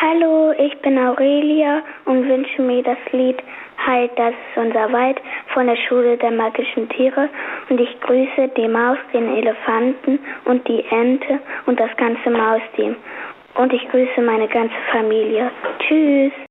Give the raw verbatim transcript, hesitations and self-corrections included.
Hallo, ich bin Aurelia und wünsche mir das Lied Halt, das ist unser Wald von der Schule der magischen Tiere. Und ich grüße die Maus, den Elefanten und die Ente und das ganze Mausteam. Und ich grüße meine ganze Familie. Tschüss.